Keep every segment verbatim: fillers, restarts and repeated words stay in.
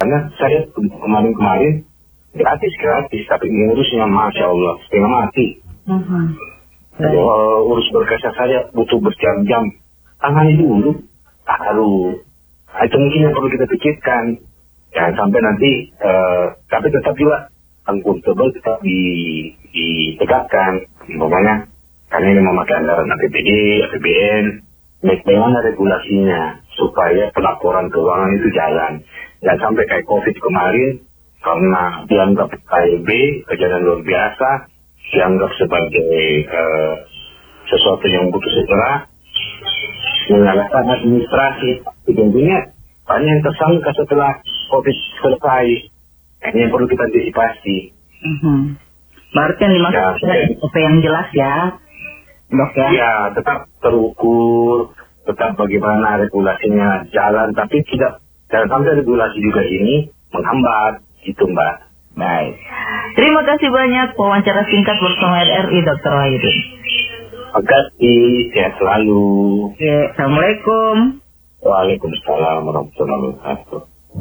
Karena saya kemarin-kemarin gratis-gratis, tapi ngurusnya Masya Allah, setengah mati. Uh-huh. Uh, urus berkasnya saya butuh berjam-jam. Tangani dulu. Lalu, itu mungkin yang perlu kita pikirkan. Jangan sampai nanti, uh, tapi tetap juga akuntabel tetap di, ditegakkan. Pokoknya, karena ini memakai anggaran A P B D, A P B N, bagaimana regulasinya supaya pelaporan keuangan itu jalan. Jangan sampai kayak COVID kemarin, karena dianggap K L B, kejadian luar biasa, dianggap sebagai uh, sesuatu yang butuh segera, menyalahkan administrasi. Tentunya banyak yang tersangka setelah COVID selesai. Ini yang perlu kita antisipasi. Mm-hmm. Berarti yang dimaksud ya, S O P yang jelas ya, Dok ya? Ya, tetap terukur, tetap bagaimana regulasinya jalan, tapi tidak jangan sampai regulasi juga ini menghambat, itu Mbak. Baik. Terima kasih banyak wawancara singkat bersama R R I Dokter Wahidin. Terima kasih, sehat selalu. Oke, Assalamualaikum. Waalaikumsalam warahmatullahi wabarakatuh.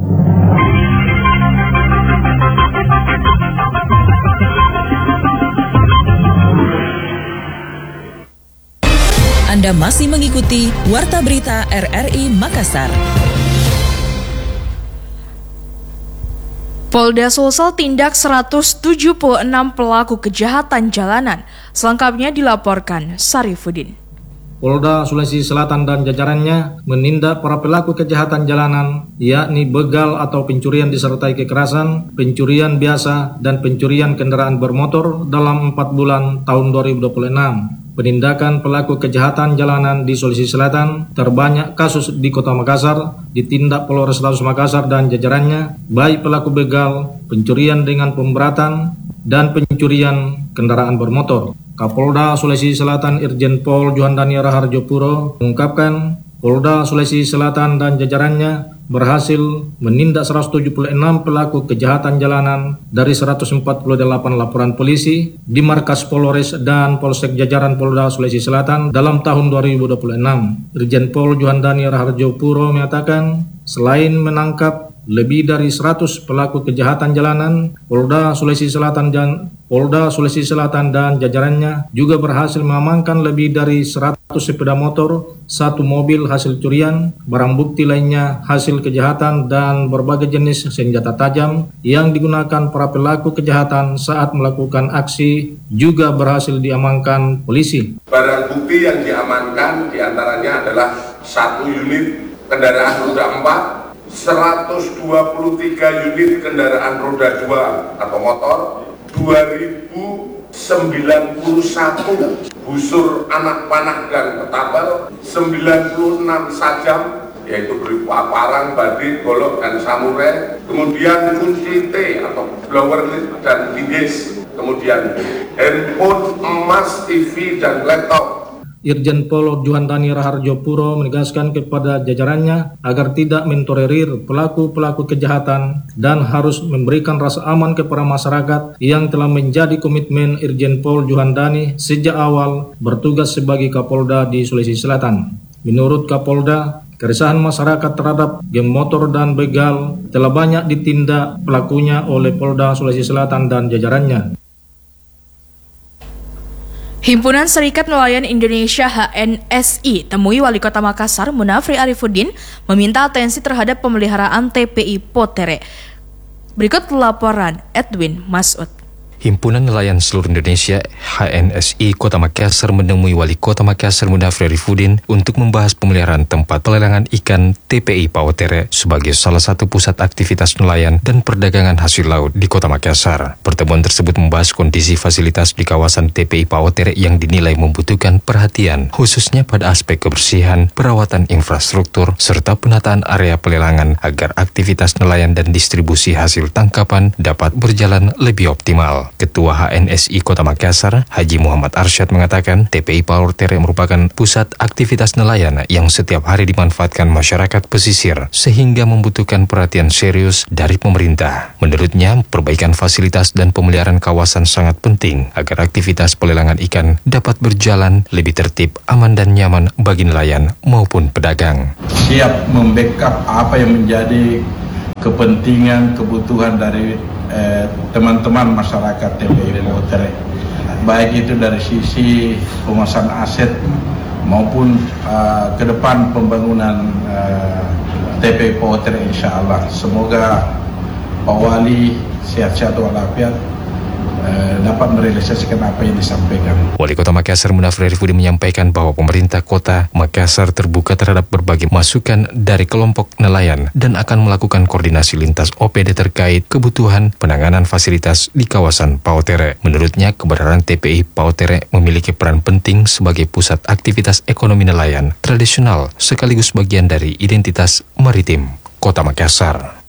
Anda masih mengikuti Warta Berita R R I Makassar. Polda Sulsel tindak seratus tujuh puluh enam pelaku kejahatan jalanan. Selengkapnya dilaporkan Sarifudin. Polda Sulawesi Selatan dan jajarannya menindak para pelaku kejahatan jalanan, yakni begal atau pencurian disertai kekerasan, pencurian biasa, dan pencurian kendaraan bermotor dalam empat bulan tahun dua ribu dua puluh enam. Penindakan pelaku kejahatan jalanan di Sulawesi Selatan terbanyak kasus di Kota Makassar, ditindak Polrestabes Makassar dan jajarannya, baik pelaku begal, pencurian dengan pemberatan, dan pencurian kendaraan bermotor. Kapolda Sulawesi Selatan Irjen Pol Juhandani Raharjo Puro mengungkapkan Polda Sulawesi Selatan dan jajarannya berhasil menindak seratus tujuh puluh enam pelaku kejahatan jalanan dari seratus empat puluh delapan laporan polisi di markas Polres dan Polsek jajaran Polda Sulawesi Selatan dalam tahun dua ribu dua puluh enam. Irjen Pol Juhandani Raharjo Puro menyatakan selain menangkap lebih dari seratus pelaku kejahatan jalanan, Polda Sulawesi Selatan dan Polda Sulawesi Selatan dan jajarannya juga berhasil mengamankan lebih dari seratus sepeda motor, satu mobil hasil curian, barang bukti lainnya hasil kejahatan dan berbagai jenis senjata tajam yang digunakan para pelaku kejahatan saat melakukan aksi juga berhasil diamankan polisi. Barang bukti yang diamankan diantaranya adalah satu unit kendaraan roda empat, seratus dua puluh tiga unit kendaraan roda dua atau motor, dua ribu sembilan puluh satu busur anak panah dan ketapel, sembilan puluh enam sajam yaitu berupa parang, badik, golok, dan samurai, kemudian kunci T atau blower lid dan linggis, kemudian handphone, emas, T V, dan laptop. Irjen Pol Juhandani Raharjo Puro menegaskan kepada jajarannya agar tidak mentolerir pelaku-pelaku kejahatan dan harus memberikan rasa aman kepada masyarakat yang telah menjadi komitmen Irjen Pol Juhandani sejak awal bertugas sebagai Kapolda di Sulawesi Selatan. Menurut Kapolda, keresahan masyarakat terhadap geng motor dan begal telah banyak ditindak pelakunya oleh Polda Sulawesi Selatan dan jajarannya. Himpunan Serikat Nelayan Indonesia H N S I temui Wali Kota Makassar Munafri Arifuddin meminta atensi terhadap pemeliharaan T P I Potere. Berikut laporan Edwin Masud. Himpunan Nelayan Seluruh Indonesia H N S I Kota Makassar menemui Wali Kota Makassar Munafri Arifuddin untuk membahas pemeliharaan tempat pelelangan ikan T P I Potere sebagai salah satu pusat aktivitas nelayan dan perdagangan hasil laut di Kota Makassar. Pertemuan tersebut membahas kondisi fasilitas di kawasan T P I Potere yang dinilai membutuhkan perhatian, khususnya pada aspek kebersihan, perawatan infrastruktur, serta penataan area pelelangan agar aktivitas nelayan dan distribusi hasil tangkapan dapat berjalan lebih optimal. Ketua H N S I Kota Makassar, Haji Muhammad Arsyad mengatakan T P I Potere merupakan pusat aktivitas nelayan yang setiap hari dimanfaatkan masyarakat pesisir sehingga membutuhkan perhatian serius dari pemerintah. Menurutnya, perbaikan fasilitas dan pemeliharaan kawasan sangat penting agar aktivitas pelelangan ikan dapat berjalan lebih tertib, aman dan nyaman bagi nelayan maupun pedagang. Siap membackup apa yang menjadi kepentingan, kebutuhan dari eh, teman-teman masyarakat T P I Pautere, baik itu dari sisi pemasangan aset maupun uh, ke depan pembangunan uh, T P I Pautere, insya Allah. Semoga Pak Wali sehat-sehat walafiat dapat merealisasikan apa yang disampaikan. Wali Kota Makassar Munafri Arifudin menyampaikan bahwa pemerintah Kota Makassar terbuka terhadap berbagai masukan dari kelompok nelayan dan akan melakukan koordinasi lintas O P D terkait kebutuhan penanganan fasilitas di kawasan Pautere. Menurutnya, keberadaan T P I Pautere memiliki peran penting sebagai pusat aktivitas ekonomi nelayan tradisional sekaligus bagian dari identitas maritim Kota Makassar.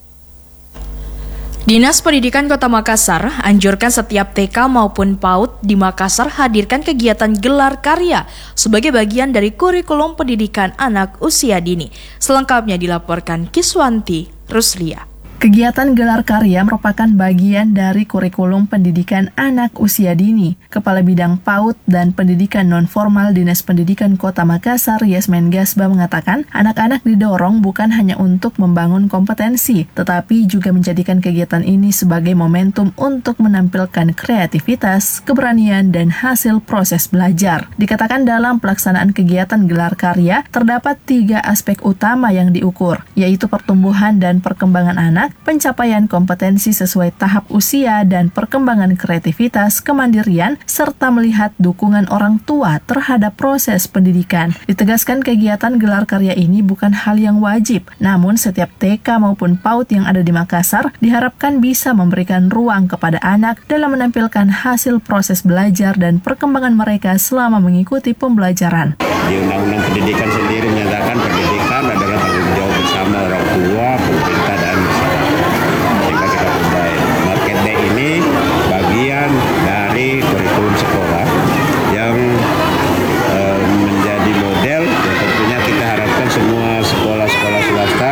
Dinas Pendidikan Kota Makassar anjurkan setiap T K maupun PAUD di Makassar hadirkan kegiatan gelar karya sebagai bagian dari kurikulum pendidikan anak usia dini. Selengkapnya dilaporkan Kiswanti Ruslia. Kegiatan gelar karya merupakan bagian dari kurikulum pendidikan anak usia dini. Kepala Bidang PAUD dan Pendidikan Nonformal Dinas Pendidikan Kota Makassar, Yasmin Gasba, mengatakan anak-anak didorong bukan hanya untuk membangun kompetensi, tetapi juga menjadikan kegiatan ini sebagai momentum untuk menampilkan kreativitas, keberanian, dan hasil proses belajar. Dikatakan dalam pelaksanaan kegiatan gelar karya, terdapat tiga aspek utama yang diukur, yaitu pertumbuhan dan perkembangan anak, pencapaian kompetensi sesuai tahap usia dan perkembangan kreativitas, kemandirian, serta melihat dukungan orang tua terhadap proses pendidikan. Ditegaskan kegiatan gelar karya ini bukan hal yang wajib, namun setiap T K maupun PAUD yang ada di Makassar diharapkan bisa memberikan ruang kepada anak dalam menampilkan hasil proses belajar dan perkembangan mereka selama mengikuti pembelajaran. Di Undang-Undang Pendidikan sendiri menyatakan pendidikan adalah tanggung jawab bersama orang tua, pemerintah, dan masyarakat. Sehingga kita mulai Market Day ini bagian dari kurikulum sekolah yang eh, menjadi model. Ya, tentunya kita harapkan semua sekolah-sekolah swasta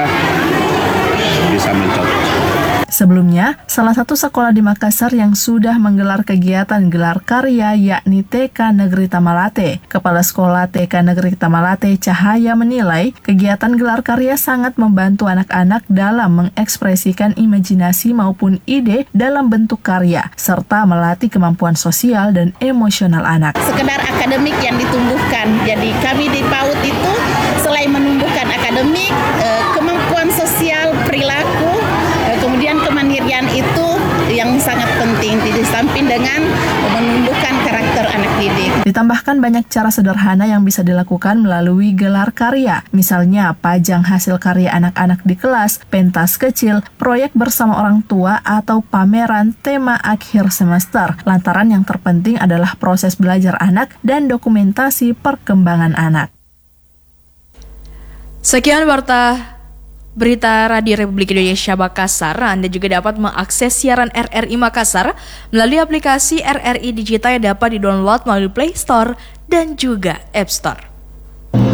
bisa mencontoh. Sebelumnya, salah satu sekolah di Makassar yang sudah menggelar kegiatan gelar karya yakni T K Negeri Tamalate. Kepala Sekolah T K Negeri Tamalate, Cahaya, menilai kegiatan gelar karya sangat membantu anak-anak dalam mengekspresikan imajinasi maupun ide dalam bentuk karya, serta melatih kemampuan sosial dan emosional anak. Sekedar akademik yang ditumbuhkan. Jadi kami di PAUD itu selain menumbuhkan akademik, kemampuan sosial, perilaku, kemudian kemandirian itu yang sangat penting di samping dengan menumbuhkan karakter anak didik. Ditambahkan banyak cara sederhana yang bisa dilakukan melalui gelar karya. Misalnya pajang hasil karya anak-anak di kelas, pentas kecil, proyek bersama orang tua, atau pameran tema akhir semester. Lantaran yang terpenting adalah proses belajar anak dan dokumentasi perkembangan anak. Sekian warta Berita Radio Republik Indonesia Makassar. Anda juga dapat mengakses siaran R R I Makassar melalui aplikasi R R I Digital yang dapat didownload melalui Play Store dan juga App Store.